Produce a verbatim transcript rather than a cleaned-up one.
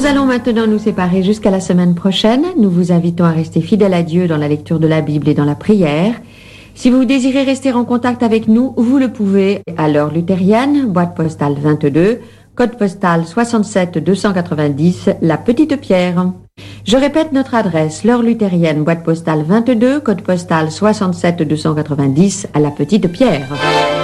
allons maintenant nous séparer jusqu'à la semaine prochaine. Nous vous invitons à rester fidèles à Dieu dans la lecture de la Bible et dans la prière. Si vous désirez rester en contact avec nous, vous le pouvez à l'heure luthérienne, boîte postale vingt-deux, code postal soixante-sept deux cent quatre-vingt-dix, La Petite-Pierre. Je répète notre adresse, l'heure luthérienne, boîte postale vingt-deux, code postal soixante-sept deux cent quatre-vingt-dix, à La Petite-Pierre.